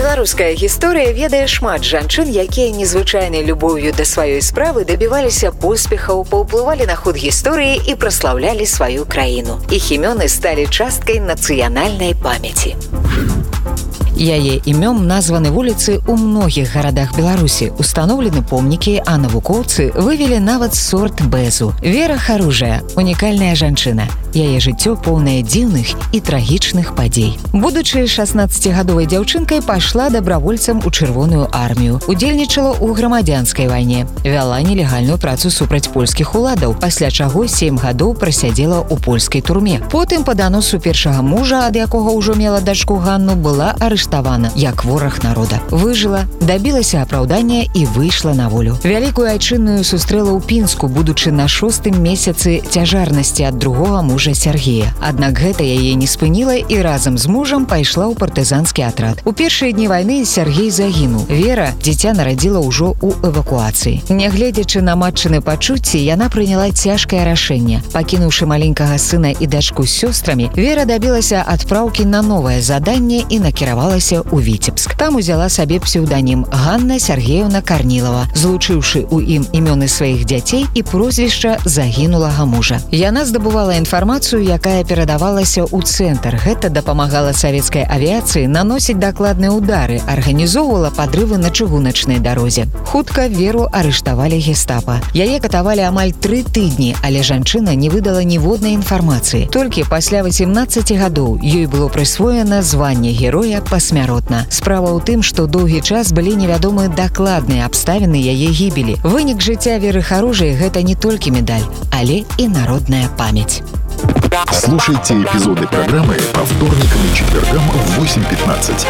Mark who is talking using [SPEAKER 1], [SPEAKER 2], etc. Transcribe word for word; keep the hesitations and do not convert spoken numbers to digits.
[SPEAKER 1] Беларуская гісторыя ведае шмат жанчын, якія незвычайнай любоўю да сваёй справы дабіваліся поспехаў, паўплывалі на ход гісторыі і праслаўлялі сваю краіну. Іх імёны сталі часткай нацыянальнай памяці. Яе імём названы вуліцы ў многіх гарадах Беларусі, устаноўлены помнікі, а навукоўцы вывелі нават сорт бэзу. Вера Харужая – унікальная жанчына. Яе жыццё поўнае дзіўных і трагічных падзей. Будучы шаснаццацігадовай дзяўчынкай, пайшла дабравольцам у чырвоную армію, удзельнічала ў грамадзянскай вайне, вяла нелегальную працу супраць польскіх уладаў, пасля чаго сем гадоў прасядзела ў польскай турме. Потым па даносу першага мужа, ад якога ўжо мела дачку Ганну, была арыштавана як вораг народа. Выжыла, дабілася апраўдання і выйшла на волю. Вялікую айчынную сустрэла ў Пінску, будучы на шостым месяцы цяжарнасці ад другога мужа Сергея. Аднак гэта яе не спыніла і разам з мужам пайшла ў партызанскі атрад. У першыя дні вайны Сергей загінуў. Вера дзіця нарадзіла ўжо ў эвакуацыі. Нягледзячы на матчыны пачуцці, яна прыняла цяжкае рашэнне. Пакінуўшы маленькага сына і дачку з сёстрамі, Вера дабілася адпраўкі на новае заданне і накіравалася ў Віцебск. Там узяла сабе псеўданім Ганна Сергеевна Карнілава, злучыўшы ў ім імёны сваіх дзяцей і прозвішча загінулага мужа. Яна здабывала інфармацыю, якая перадавалася ў цэнтр. Гэта дапамагала савецкай авіяцыі наносіць дакладныя ўдары, арганізоўвала падрывы на чыгуначнай дарозе. Хутка Веру арыштавалі гестапа. Яе катавалі амаль тры тыдні, але жанчына не выдала ніводнай інфармацыі. Толькі пасля васемнаццаці гадоў ёй было прысвоена званне героя пасмяротна. Справа ў тым, што доўгі час былі невядомы дакладныя абставіны яе гібелі. Вынік жыцця Веры Харужай – гэта не толькі медаль, але і народная памяць.
[SPEAKER 2] Слушайте эпизоды программы по вторникам и четвергам в восемь пятнадцать.